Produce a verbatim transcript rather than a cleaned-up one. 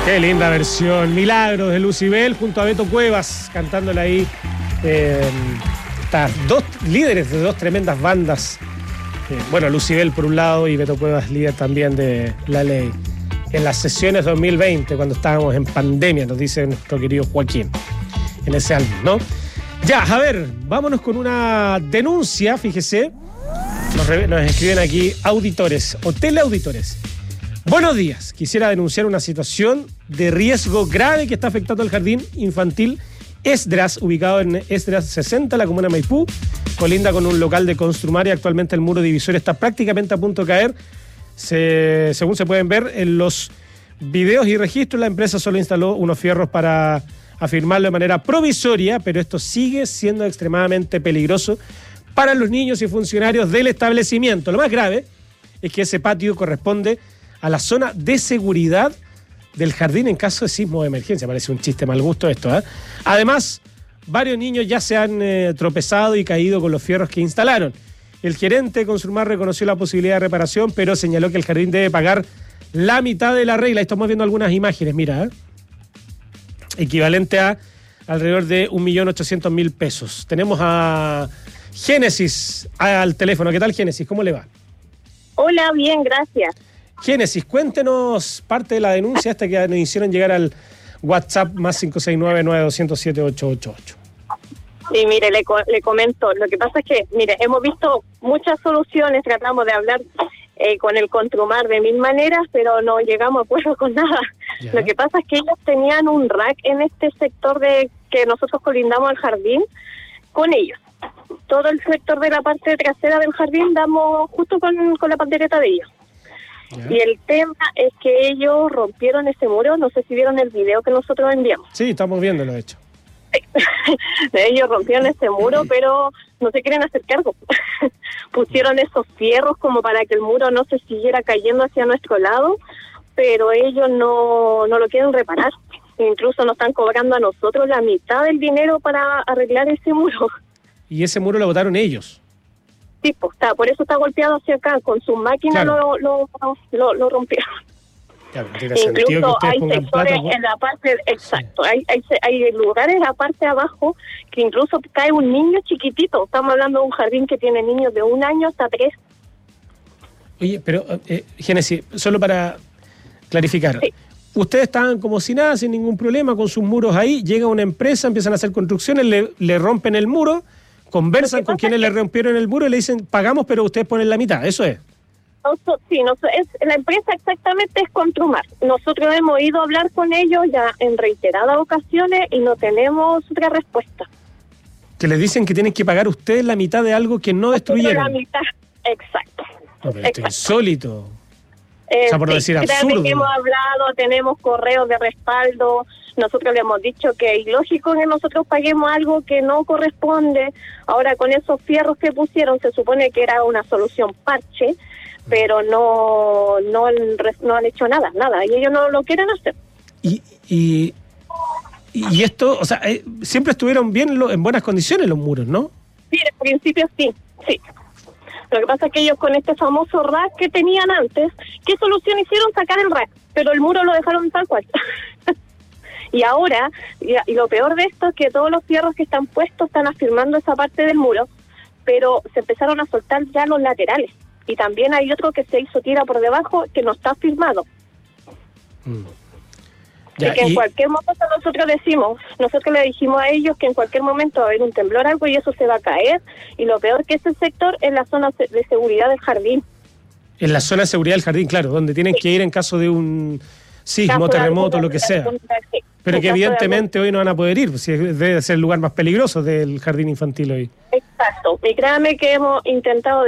Qué linda versión. Milagros de Lucibel junto a Beto Cuevas, cantándola ahí. Eh, estas dos líderes de dos tremendas bandas. Eh, bueno, Lucibel por un lado y Beto Cuevas, líder también de La Ley. En las sesiones dos mil veinte, cuando estábamos en pandemia, nos dice nuestro querido Joaquín, en ese álbum, ¿no? Ya, a ver, vámonos con una denuncia, fíjese. Nos, re- nos escriben aquí auditores o teleauditores. Buenos días, quisiera denunciar una situación de riesgo grave que está afectando al jardín infantil Esdras, ubicado en Esdras sesenta, la comuna de Maipú, colinda con un local de Construmar y actualmente el muro divisorio está prácticamente a punto de caer. Se, según se pueden ver en los videos y registros, la empresa solo instaló unos fierros para afirmarlo de manera provisoria, pero esto sigue siendo extremadamente peligroso para los niños y funcionarios del establecimiento. Lo más grave es que ese patio corresponde a la zona de seguridad del jardín en caso de sismo de emergencia. Parece un chiste mal gusto esto, ¿eh? Además, varios niños ya se han eh, tropezado y caído con los fierros que instalaron. El gerente de Construmar reconoció la posibilidad de reparación, pero señaló que el jardín debe pagar la mitad de la regla. Estamos viendo algunas imágenes, mira, ¿eh? Equivalente a alrededor de un millón ochocientos mil pesos. Tenemos a Génesis al teléfono. ¿Qué tal, Génesis? ¿Cómo le va? Hola, bien, gracias. Génesis, cuéntenos parte de la denuncia esta que nos hicieron llegar al WhatsApp más cinco seis nueve, nueve dos cero siete, ocho ocho ocho. Sí, mire, le, le comento. Lo que pasa es que, mire, hemos visto muchas soluciones, tratamos de hablar eh, con el Construmar de mil maneras, pero no llegamos a acuerdo con nada. Ya. Lo que pasa es que ellos tenían un rack en este sector de que nosotros colindamos al jardín con ellos. Todo el sector de la parte trasera del jardín damos justo con, con la pandereta de ellos. Yeah. Y el tema es que ellos rompieron ese muro. No sé si vieron el video que nosotros enviamos. Sí, estamos viéndolo, de hecho. Ellos rompieron ese muro, pero no se quieren hacer cargo. Pusieron esos fierros como para que el muro no se siguiera cayendo hacia nuestro lado, pero ellos no, no lo quieren reparar. Incluso nos están cobrando a nosotros la mitad del dinero para arreglar ese muro. ¿Y ese muro lo botaron ellos? Sí, pues está, por eso está golpeado hacia acá. Con sus máquinas claro. lo, lo, lo, lo rompieron. Claro, tiene sentido que hay sectores plata, en la parte, exacto, sí. hay, hay hay lugares en la parte de abajo que incluso cae un niño chiquitito. Estamos hablando de un jardín que tiene niños de un año hasta tres. Oye, pero, eh, Génesis, solo para clarificar. Sí. Ustedes estaban como si nada, sin ningún problema, con sus muros ahí, llega una empresa, empiezan a hacer construcciones, le, le rompen el muro, conversan con quienes le rompieron el muro y le dicen, pagamos, pero ustedes ponen la mitad, ¿eso es? Nosotros, sí, nosotros, es, la empresa exactamente es Construmar. Nosotros hemos ido a hablar con ellos ya en reiteradas ocasiones y no tenemos otra respuesta. Que les dicen que tienen que pagar ustedes la mitad de algo que no destruyeron. La mitad, exacto. No, pero esto es insólito. Eh, o sea, por sí, decir absurdo. Que hemos hablado, tenemos correos de respaldo. Nosotros le hemos dicho que es ilógico que nosotros paguemos algo que no corresponde. Ahora, con esos fierros que pusieron, se supone que era una solución parche, pero no no, no han hecho nada, nada, y ellos no lo quieren hacer. Y y, y esto, o sea, eh, siempre estuvieron bien, lo, en buenas condiciones los muros, ¿no? Sí, en principio sí, sí. Lo que pasa es que ellos con este famoso rack que tenían antes, ¿qué solución hicieron? Sacar el rack, pero el muro lo dejaron tal cual. Y ahora, y, y lo peor de esto es que todos los fierros que están puestos están afirmando esa parte del muro, pero se empezaron a soltar ya los laterales. Y también hay otro que se hizo tira por debajo que no está firmado. Mm. Ya, que en y... cualquier momento nosotros decimos, nosotros le dijimos a ellos que en cualquier momento va a haber un temblor algo y eso se va a caer. Y lo peor que ese sector es la zona de seguridad del jardín. En la zona de seguridad del jardín, claro, donde tienen sí. que ir en caso de un sismo, terremoto, alguna, lo que sea. Sí. Pero sí, que evidentemente hoy no van a poder ir, si debe ser el lugar más peligroso del jardín infantil hoy. Exacto. Y créanme que hemos intentado